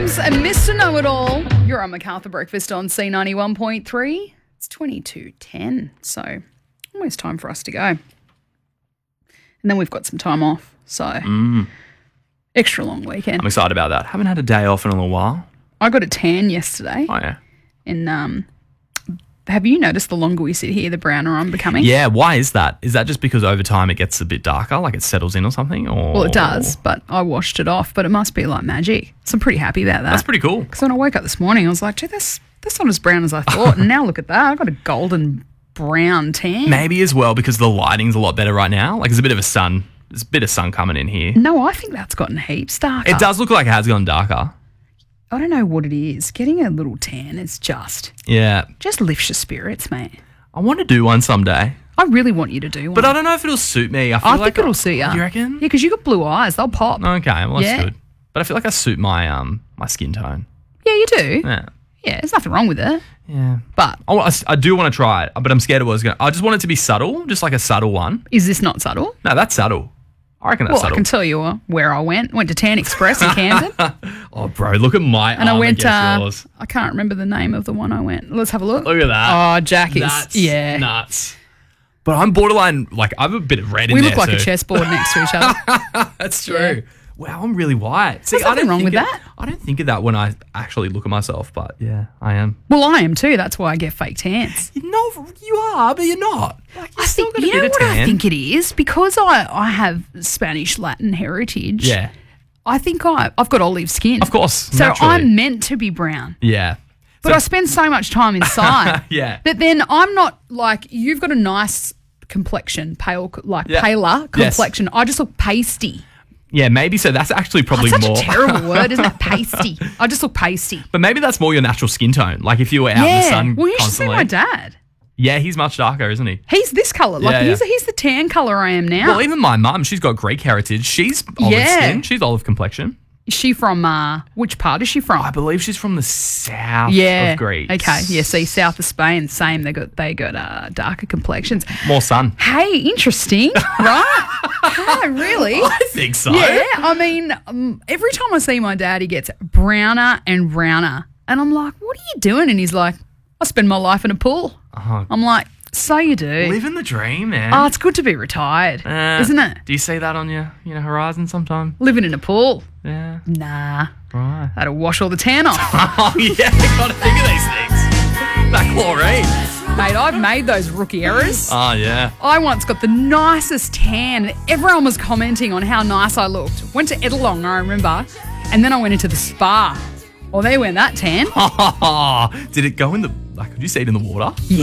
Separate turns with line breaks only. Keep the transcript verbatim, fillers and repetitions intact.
James and Mister Know-It-All. You're on MacArthur Breakfast on C ninety-one point three. It's twenty-two ten, so almost time for us to go. And then we've got some time off, so
Mm.
extra long weekend.
I'm excited about that. Haven't had a day off in a little while.
I got a tan yesterday.
Oh, yeah.
And um, have you noticed the longer we sit here, the browner I'm becoming?
Yeah, why is that? Is that just because over time it gets a bit darker, like it settles in or something? Or
Well, it does, but I washed it off, but it must be like magic. So I'm pretty happy about that.
That's pretty cool.
Because when I woke up this morning, I was like, gee, that's, that's not as brown as I thought. And now look at that. I've got a golden brown tan.
Maybe as well because the lighting's a lot better right now. Like there's a bit of a sun. There's a bit of sun coming in here.
No, I think that's gotten heaps darker.
It does look like it has gone darker.
I don't know what it is. Getting a little tan is just,
Yeah.
just lifts your spirits, mate.
I want to do one someday.
I really want you to do one.
But I don't know if it'll suit me. I, feel
I
like
think it'll suit you.
You reckon?
Yeah, because you got blue eyes. They'll pop.
Okay, well, that's
Yeah.
good. But I feel like I suit my um my skin tone.
Yeah, you do.
Yeah.
Yeah, there's nothing wrong with it.
Yeah.
But
I, wa- I do want to try it, but I'm scared it was going to. I just want it to be subtle, just like a subtle one.
is this not subtle?
No, that's subtle. I reckon that's
Well, I
subtle.
can tell you uh, where I went. Went to Tan Express in Camden.
Oh, bro, look at my
And I
arm
went,
against
uh,
yours.
I can't remember the name of the one I went. Let's have a look.
Look at that.
Oh, Jackie's.
That's
yeah.
nuts. But I'm borderline, like, I have a bit of red
We
in
look
there,
like a
too.
chessboard next to each other.
That's true.
Yeah.
Wow, I'm really white. See,
There's
I
nothing
don't
wrong
think
with
it-
that.
I don't think of that when I actually look at myself, but yeah, I am.
Well, I am too. That's why I get fake tans.
No, you are, but you're not. Like, you're
I
still
think,
got a
you
bit
know
of
what I
tan.
think it is? Because I, I have Spanish Latin heritage.
Yeah,
I think I, I've got olive skin.
of course.
So
naturally.
I'm meant to be brown.
Yeah.
But
So-
I spend so much time inside
Yeah.
that then I'm not like, you've got a nice complexion, pale, like
Yeah.
paler
Yes.
complexion. I just look pasty.
Yeah, maybe so. That's actually probably
That's such
more.
a terrible word, isn't it? Pasty. I just look pasty.
But maybe that's more your natural skin tone. Like if you were out in the
Yeah.
sun
Well, you should see
constantly.
my dad.
Yeah, he's much darker, isn't he?
He's this colour. Like
Yeah,
he's,
yeah.
he's the tan colour I am now.
Well, even my mum, she's got Greek heritage. She's olive
Yeah.
skin. She's olive complexion.
Is she from, uh, which part is she from?
I believe she's from the south
yeah.
of Greece.
Okay. Yeah. See, south of Spain, same. They got they got uh, darker complexions.
More sun.
Hey, interesting, right? Hey, really?
I think so.
Yeah. I mean, um, every time I see my dad, he gets browner and browner, and I'm like, "What are you doing?" And he's like, "I spend my life in a pool."
Oh,
I'm like, "So you do."
living the dream, man.
Oh, it's good to be retired,
Uh,
isn't it?
Do you see that on your, you know, horizon sometime?
Living in a pool.
Yeah.
Nah.
Right.
That'll wash all the tan off.
Oh, yeah. Got to think of these things. That chlorine.
Mate, I've made those rookie errors.
Oh, yeah.
I once got the nicest tan, and everyone was commenting on how nice I looked. Went to Edelong, I remember, and then I went into the spa. Well, they went that tan.
Did it go in the, like, could you see it in the water?
Yeah.